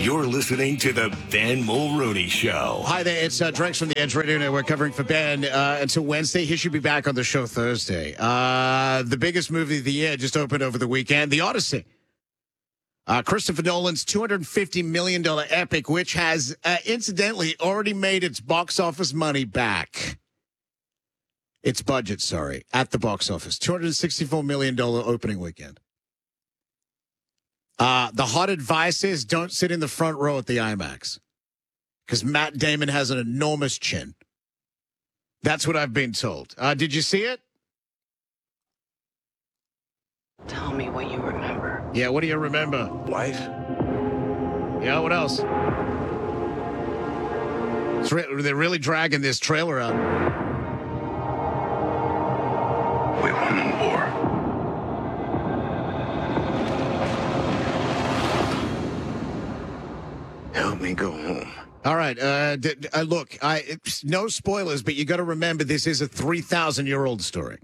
You're listening to the Ben Mulrooney Show. Hi there, it's Drex from the Edge Radio Network covering for Ben until Wednesday. He should be back on the show Thursday. The biggest movie of the year just opened over the weekend, The Odyssey. Christopher Nolan's $250 million epic, which has, incidentally, already made its box office money back. Its budget, at the box office. $264 million opening weekend. The hot advice is don't sit in the front row at the IMAX because Matt Damon has an enormous chin. That's what I've been told. Did you see it? Tell me what you remember. Yeah, what do you remember? Wife? Yeah, what else? They're really dragging this trailer out. We won the war. Help me go home. All right. Look, no spoilers, but you got to remember this is a 3,000-year-old story.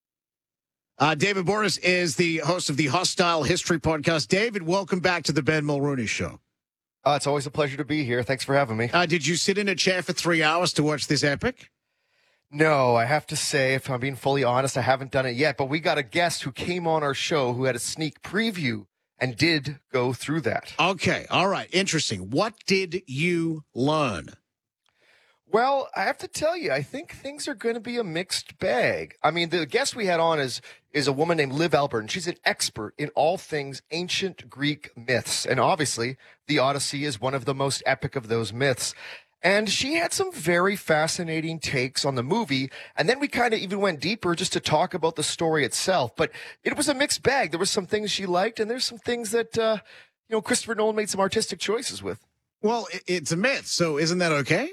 David Boris is the host of the Hostile History podcast. David, welcome back to the Ben Mulrooney Show. It's always a pleasure to be here. Thanks for having me. Did you sit in a chair for 3 hours to watch this epic? No, I have to say, if I'm being fully honest, I haven't done it yet. But we got a guest who came on our show who had a sneak preview and did go through that. Okay. All right. Interesting. What did you learn? Well, I have to tell you, I think things are going to be a mixed bag. I mean, the guest we had on is a woman named Liv Albert, and she's an expert in all things ancient Greek myths. And obviously, the Odyssey is one of the most epic of those myths. And she had some very fascinating takes on the movie. And then we kind of even went deeper just to talk about the story itself. But it was a mixed bag. There were some things she liked, and there's some things that, Christopher Nolan made some artistic choices with. Well, it's a myth, so isn't that okay?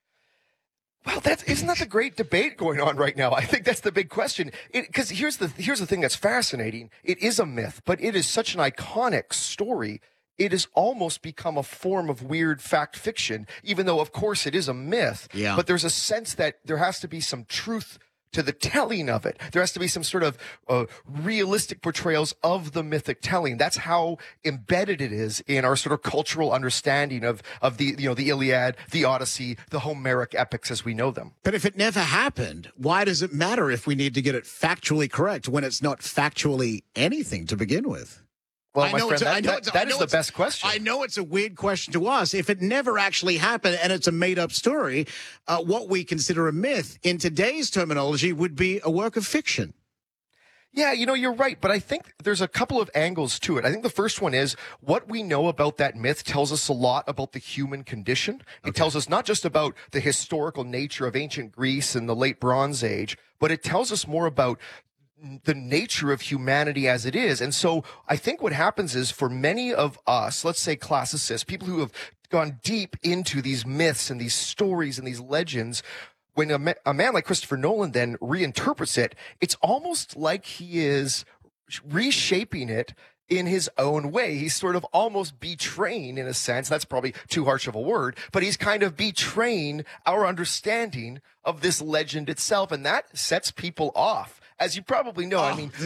Well, isn't that the great debate going on right now? I think that's the big question. Because here's the thing that's fascinating. It is a myth, but it is such an iconic story. It has almost become a form of weird fact fiction, even though, of course, it is a myth. Yeah. But there's a sense that there has to be some truth to the telling of it. There has to be some sort of realistic portrayals of the mythic telling. That's how embedded it is in our sort of cultural understanding of the Iliad, the Odyssey, the Homeric epics as we know them. But if it never happened, why does it matter if we need to get it factually correct when it's not factually anything to begin with? Well, my friend, that is the best question. I know it's a weird question to ask. If it never actually happened and it's a made-up story, what we consider a myth in today's terminology would be a work of fiction. Yeah, you're right. But I think there's a couple of angles to it. I think the first one is what we know about that myth tells us a lot about the human condition. It tells us not just about the historical nature of ancient Greece and the late Bronze Age, but it tells us more about the nature of humanity as it is. And so I think what happens is for many of us, let's say classicists, people who have gone deep into these myths and these stories and these legends, when a man like Christopher Nolan then reinterprets it, it's almost like he is reshaping it in his own way. He's sort of almost betraying, in a sense, that's probably too harsh of a word, but he's kind of betraying our understanding of this legend itself. And that sets people off. As you probably know,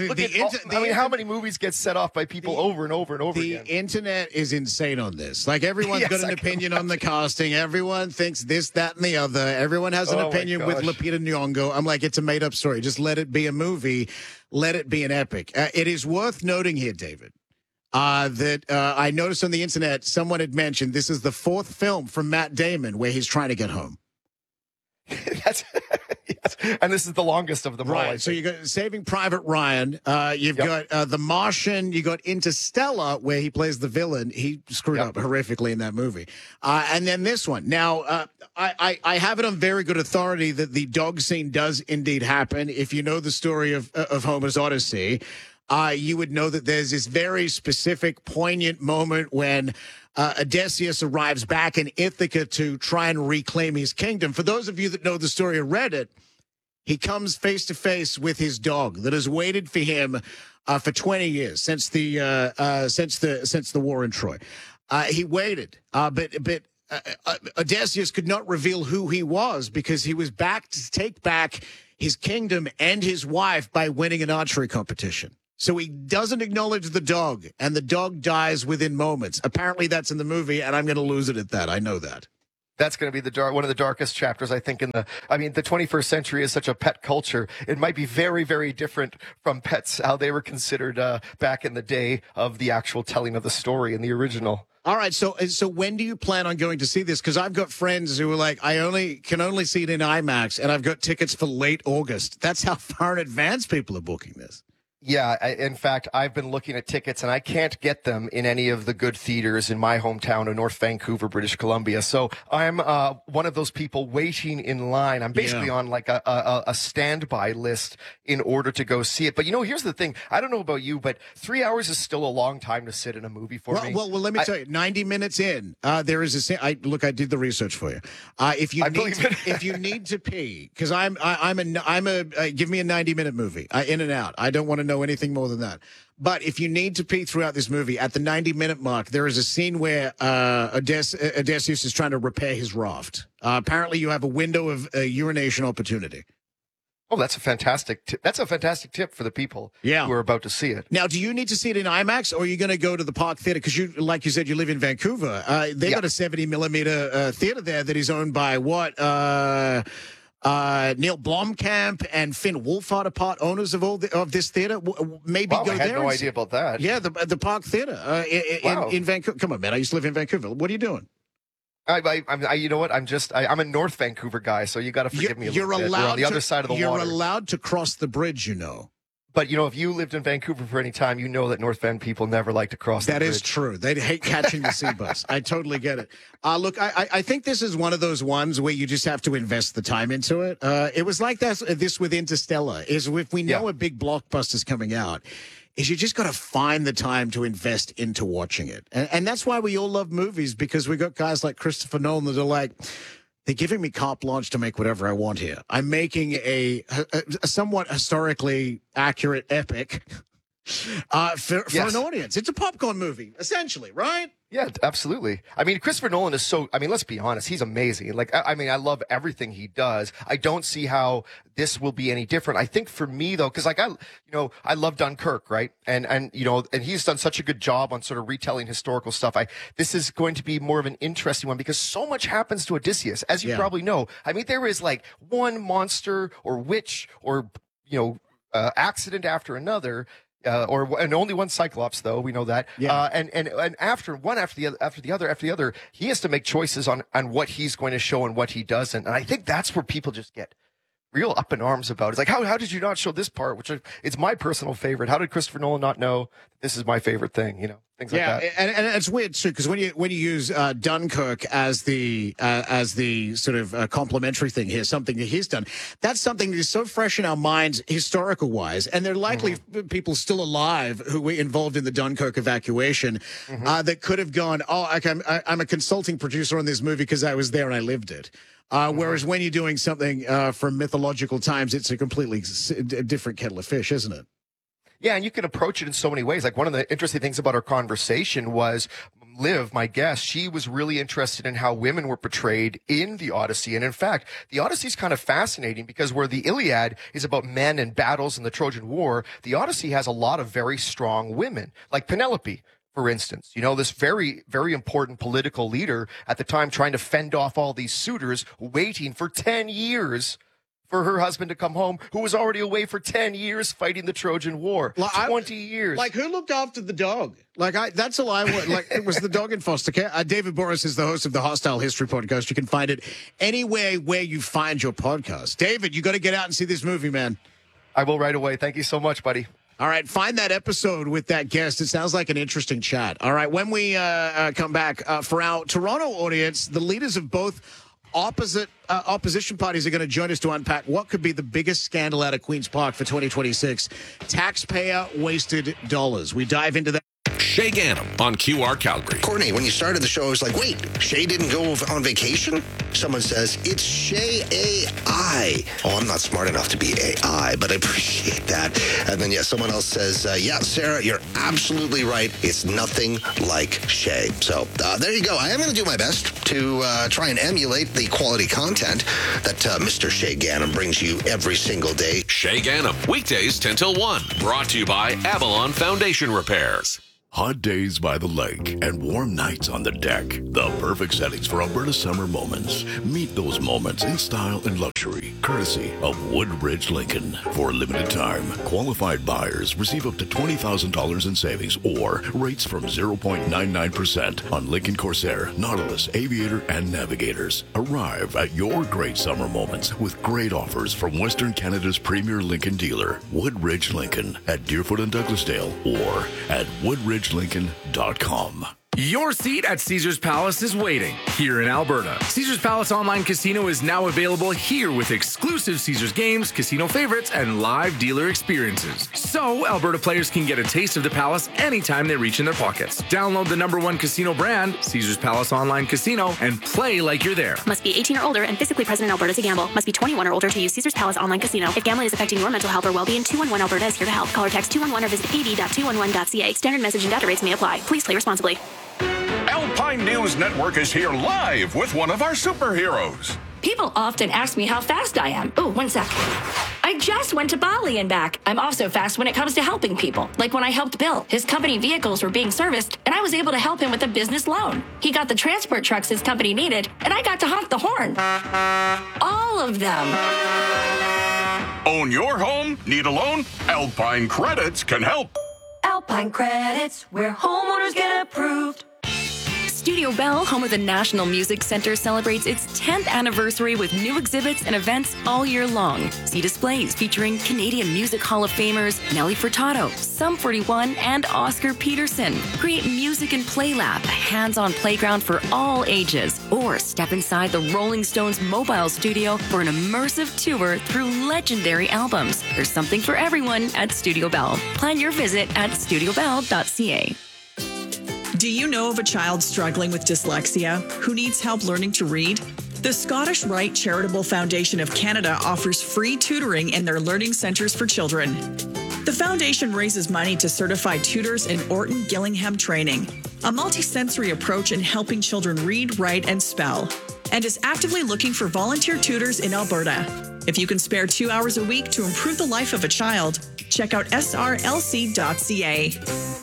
how many movies get set off by people over and over and over again? The internet is insane on this. Like, everyone's got an opinion on the casting. Everyone thinks this, that, and the other. Everyone has an opinion with Lupita Nyong'o. I'm like, it's a made-up story. Just let it be a movie. Let it be an epic. It is worth noting here, David, that I noticed on the internet someone had mentioned this is the fourth film from Matt Damon where he's trying to get home. Yes. And this is the longest of them all. Right. So you got Saving Private Ryan. You've got The Martian. You got Interstellar, where he plays the villain. He screwed up horrifically in that movie. And then this one. Now, I have it on very good authority that the dog scene does indeed happen. If you know the story of Homer's Odyssey, you would know that there's this very specific, poignant moment when Odysseus arrives back in Ithaca to try and reclaim his kingdom. For those of you that know the story or read it, he comes face to face with his dog that has waited for him for 20 years since the war in Troy. He waited, but Odysseus could not reveal who he was because he was back to take back his kingdom and his wife by winning an archery competition. So he doesn't acknowledge the dog, and the dog dies within moments. Apparently, that's in the movie, and I'm going to lose it at that. I know that. That's going to be one of the darkest chapters, I think, the 21st century is such a pet culture. It might be very, very different from pets, how they were considered back in the day of the actual telling of the story in the original. All right, so when do you plan on going to see this? Because I've got friends who are like, I can only see it in IMAX, and I've got tickets for late August. That's how far in advance people are booking this. Yeah, in fact, I've been looking at tickets, and I can't get them in any of the good theaters in my hometown of North Vancouver, British Columbia. So I'm one of those people waiting in line. I'm basically on like a standby list in order to go see it. But, here's the thing. I don't know about you, but 3 hours is still a long time to sit in a movie for me. Well, let me tell you, 90 minutes in, there is I did the research for you. If you need to pee, because give me a 90-minute movie, in and out. I don't want to know anything more than that. But if you need to pee throughout this movie, at the 90-minute mark, there is a scene where Odysseus is trying to repair his raft. Apparently, you have a window of urination opportunity. Oh, that's a fantastic tip for the people who are about to see it. Now, do you need to see it in IMAX, or are you going to go to the Park Theatre? Because like you said, you live in Vancouver. They got a 70-millimeter theater there that is owned by what? Neil Blomkamp and Finn Wolfhard are part owners of this theater. Maybe go there. I had no idea about that. Yeah, the Park Theatre in Vancouver. Come on, man! I used to live in Vancouver. What are you doing? You know what? I'm a North Vancouver guy, so you got to forgive me a little bit. We're on the other side of the water. You're allowed to cross the bridge, But, if you lived in Vancouver for any time, you know that North Van people never like to cross the bridge. That is true. They hate catching the sea bus. I totally get it. Look, I think this is one of those ones where you just have to invest the time into it. It was like this with Interstellar, is if we know a big blockbuster's coming out, is you just got to find the time to invest into watching it. And that's why we all love movies, because we got guys like Christopher Nolan that are like, they're giving me carte blanche to make whatever I want here. I'm making a somewhat historically accurate epic for an audience. It's a popcorn movie, essentially, right? Yeah, absolutely. Christopher Nolan is let's be honest, he's amazing. I love everything he does. I don't see how this will be any different. I think for me though, because I love Dunkirk, right? And he's done such a good job on sort of retelling historical stuff. This is going to be more of an interesting one because so much happens to Odysseus, as you probably know. There is like one monster or witch or accident after another. And only one Cyclops, though we know that. Yeah. And after the other, he has to make choices on what he's going to show and what he doesn't. And I think that's where people just get real up in arms about. It's like, how did you not show this part? Which it's my personal favorite. How did Christopher Nolan not know this is my favorite thing? Things like that. And it's weird too, because when you use Dunkirk as the sort of complimentary thing here, something that he's done, that's something that is so fresh in our minds, historical wise, and there are likely people still alive who were involved in the Dunkirk evacuation that could have gone, I'm a consulting producer on this movie because I was there and I lived it. Whereas when you're doing something from mythological times, it's a completely different kettle of fish, isn't it? Yeah, and you can approach it in so many ways. Like one of the interesting things about our conversation was Liv, my guest, she was really interested in how women were portrayed in the Odyssey. And in fact, the Odyssey is kind of fascinating because where the Iliad is about men and battles in the Trojan War, the Odyssey has a lot of very strong women, like Penelope, for instance. This very, very important political leader at the time trying to fend off all these suitors, waiting for 10 years for her husband to come home, who was already away for 10 years fighting the Trojan War. 20 years. Like, who looked after the dog? That's all I want. It was the dog in foster care. David Boris is the host of the Hostile History podcast. You can find it anywhere where you find your podcast. David, you got to get out and see this movie, man. I will right away. Thank you so much, buddy. All right, find that episode with that guest. It sounds like an interesting chat. All right, when we come back, for our Toronto audience, the leaders of both opposition parties are going to join us to unpack what could be the biggest scandal out of Queen's Park for 2026. Taxpayer wasted dollars. We dive into that. Shay Ganem on QR Calgary. Courtney, when you started the show, I was like, wait, Shay didn't go on vacation? Someone says, it's Shay AI. Oh, I'm not smart enough to be AI, but I appreciate that. And then, someone else says, yeah, Sarah, you're absolutely right. It's nothing like Shay. So there you go. I am going to do my best to try and emulate the quality content that Mr. Shay Ganem brings you every single day. Shay Ganem, weekdays 10 till 1. Brought to you by Avalon Foundation Repairs. Hot days by the lake and warm nights on the deck. The perfect settings for Alberta summer moments. Meet those moments in style and luxury, courtesy of Woodbridge Lincoln. For a limited time, qualified buyers receive up to $20,000 in savings or rates from 0.99% on Lincoln Corsair, Nautilus, Aviator, and Navigators. Arrive at your great summer moments with great offers from Western Canada's premier Lincoln dealer, Woodbridge Lincoln, at Deerfoot and Douglasdale, or at woodridgelincoln.com. Your seat at Caesars Palace is waiting here in Alberta. Caesars Palace Online Casino is now available here with exclusive Caesars games, casino favorites, and live dealer experiences. So Alberta players can get a taste of the Palace anytime they reach in their pockets. Download the #1 casino brand, Caesars Palace Online Casino, and play like you're there. Must be 18 or older and physically present in Alberta to gamble. Must be 21 or older to use Caesars Palace Online Casino. If gambling is affecting your mental health or well-being, 211 Alberta is here to help. Call or text 211 or visit ab.211.ca. Standard message and data rates may apply. Please play responsibly. Alpine News Network is here live with one of our superheroes. People often ask me how fast I am. Oh, one sec. I just went to Bali and back. I'm also fast when it comes to helping people. Like when I helped Bill. His company vehicles were being serviced, and I was able to help him with a business loan. He got the transport trucks his company needed, and I got to honk the horn. All of them. Own your home? Need a loan? Alpine Credits can help. Alpine Credits, where homeowners get approved. Studio Bell, home of the National Music Center, celebrates its 10th anniversary with new exhibits and events all year long. See displays featuring Canadian Music Hall of Famers Nelly Furtado, Sum 41, and Oscar Peterson. Create Music and Play Lab, a hands-on playground for all ages. Or step inside the Rolling Stones mobile studio for an immersive tour through legendary albums. There's something for everyone at Studio Bell. Plan your visit at studiobell.ca. Do you know of a child struggling with dyslexia who needs help learning to read? The Scottish Rite Charitable Foundation of Canada offers free tutoring in their learning centres for children. The foundation raises money to certify tutors in Orton Gillingham training, a multisensory approach in helping children read, write, and spell, and is actively looking for volunteer tutors in Alberta. If you can spare 2 hours a week to improve the life of a child, check out srlc.ca.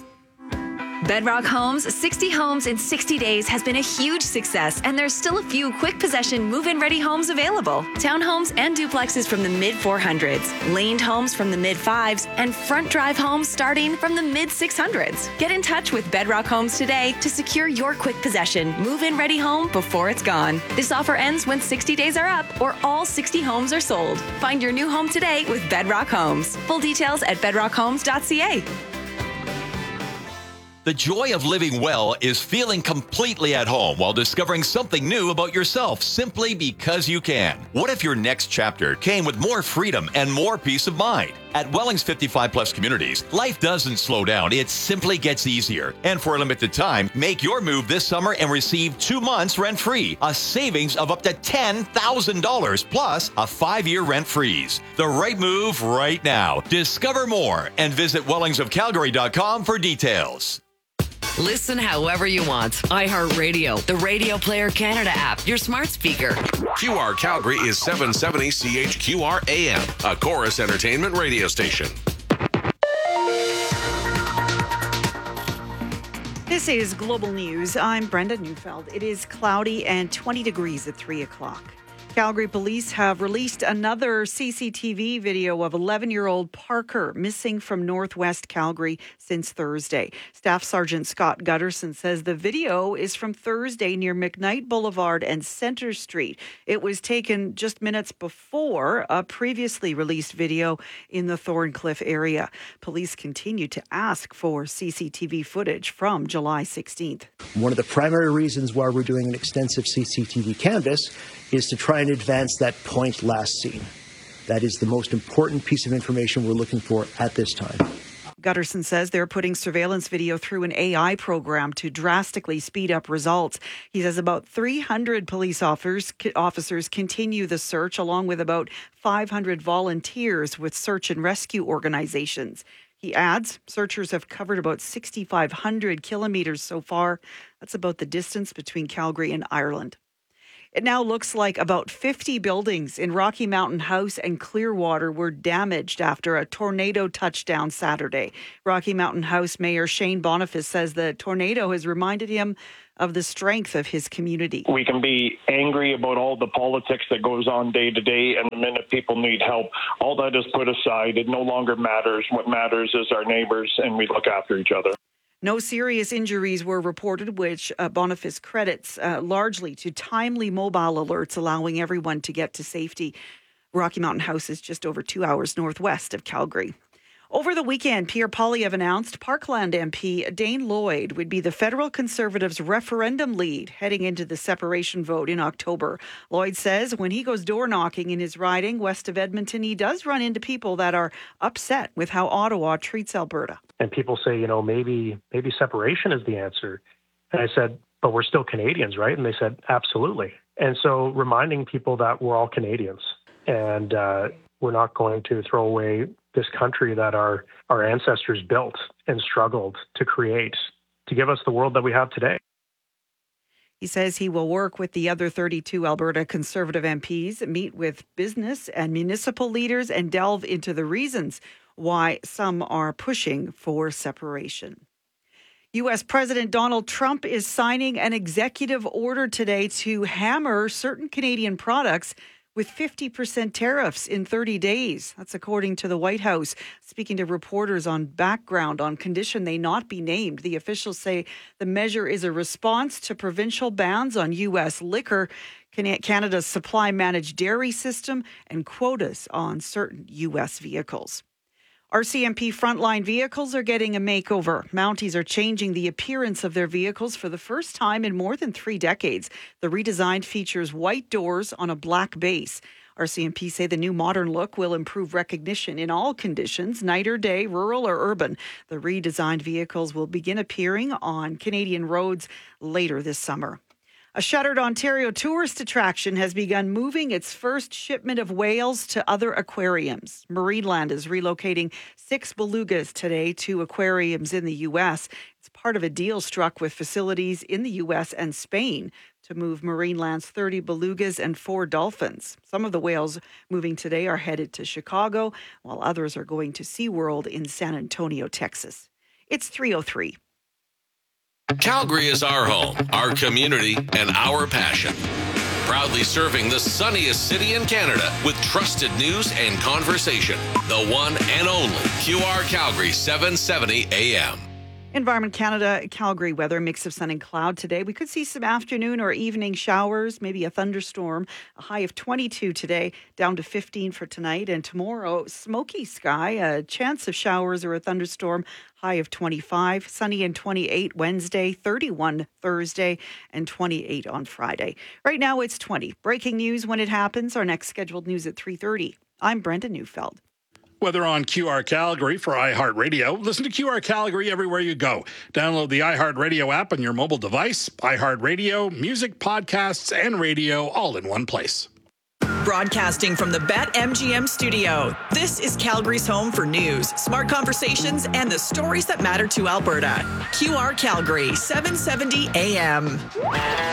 Bedrock Homes, 60 homes in 60 days has been a huge success, and there's still a few quick possession move-in ready homes available. Townhomes and duplexes from the mid-400s, laned homes from the mid-5s, and front drive homes starting from the mid-600s. Get in touch with Bedrock Homes today to secure your quick possession move-in ready home before it's gone. This offer ends when 60 days are up or all 60 homes are sold. Find your new home today with Bedrock Homes. Full details at bedrockhomes.ca. The joy of living well is feeling completely at home while discovering something new about yourself simply because you can. What if your next chapter came with more freedom and more peace of mind? At Welling's 55 Plus Communities, life doesn't slow down, it simply gets easier. And for a limited time, make your move this summer and receive 2 months rent-free, a savings of up to $10,000, plus a 5-year rent freeze. The right move right now. Discover more and visit wellingsofcalgary.com for details. Listen however you want. iHeartRadio, the Radio Player Canada app, your smart speaker. QR Calgary is 770 CHQR AM, a Chorus Entertainment radio station. This is Global News. I'm Brenda Neufeld. It is cloudy and 20 degrees at 3 o'clock. Calgary police have released another CCTV video of 11-year-old Parker missing from northwest Calgary since Thursday. Staff Sergeant Scott Gutterson says the video is from Thursday near McKnight Boulevard and Centre Street. It was taken just minutes before a previously released video in the Thorncliffe area. Police continue to ask for CCTV footage from July 16th. One of the primary reasons why we're doing an extensive CCTV canvass is to try and advance that point last seen. That is the most important piece of information we're looking for at this time. Gutterson says they're putting surveillance video through an AI program to drastically speed up results. He says about 300 police officers continue the search, along with about 500 volunteers with search and rescue organizations. He adds, searchers have covered about 6,500 kilometers so far. That's about the distance between Calgary and Ireland. It now looks like about 50 buildings in Rocky Mountain House and Clearwater were damaged after a tornado touched down Saturday. Rocky Mountain House Mayor Shane Boniface says the tornado has reminded him of the strength of his community. We can be angry about all the politics that goes on day to day, and the minute people need help, all that is put aside. It no longer matters. What matters is our neighbors, and we look after each other. No serious injuries were reported, which Boniface credits largely to timely mobile alerts, allowing everyone to get to safety. Rocky Mountain House is just over 2 hours northwest of Calgary. Over the weekend, Pierre Poilievre announced Parkland MP Dane Lloyd would be the federal Conservatives' referendum lead heading into the separation vote in October. Lloyd says when he goes door knocking in his riding west of Edmonton, he does run into people that are upset with how Ottawa treats Alberta. And people say, maybe separation is the answer. And I said, but we're still Canadians, right? And they said, absolutely. And so reminding people that we're all Canadians and we're not going to throw away this country that our ancestors built and struggled to create to give us the world that we have today. He says he will work with the other 32 Alberta Conservative MPs, meet with business and municipal leaders, and delve into the reasons why some are pushing for separation. U.S. President Donald Trump is signing an executive order today to hammer certain Canadian products with 50% tariffs in 30 days. That's according to the White House. Speaking to reporters on background on condition they not be named, the officials say the measure is a response to provincial bans on U.S. liquor, Canada's supply managed dairy system, and quotas on certain U.S. vehicles. RCMP frontline vehicles are getting a makeover. Mounties are changing the appearance of their vehicles for the first time in more than 3 decades. The redesign features white doors on a black base. RCMP say the new modern look will improve recognition in all conditions, night or day, rural or urban. The redesigned vehicles will begin appearing on Canadian roads later this summer. A shuttered Ontario tourist attraction has begun moving its first shipment of whales to other aquariums. Marineland is relocating 6 belugas today to aquariums in the U.S. It's part of a deal struck with facilities in the U.S. and Spain to move Marineland's 30 belugas and 4 dolphins. Some of the whales moving today are headed to Chicago, while others are going to SeaWorld in San Antonio, Texas. It's 3:03. Calgary is our home, our community, and our passion. Proudly serving the sunniest city in Canada with trusted news and conversation. The one and only QR Calgary 770 AM. Environment Canada, Calgary weather, mix of sun and cloud today. We could see some afternoon or evening showers, maybe a thunderstorm. A high of 22 today, down to 15 for tonight. And tomorrow, smoky sky, a chance of showers or a thunderstorm, high of 25. Sunny and 28 Wednesday, 31 Thursday, and 28 on Friday. Right now, it's 20. Breaking news when it happens. Our next scheduled news at 3:30. I'm Brenda Neufeld. Whether on QR Calgary for iHeartRadio, listen to QR Calgary everywhere you go. Download the iHeartRadio app on your mobile device. iHeartRadio, music, podcasts, and radio all in one place. Broadcasting from the BetMGM studio, this is Calgary's home for news, smart conversations, and the stories that matter to Alberta. QR Calgary, 770 AM.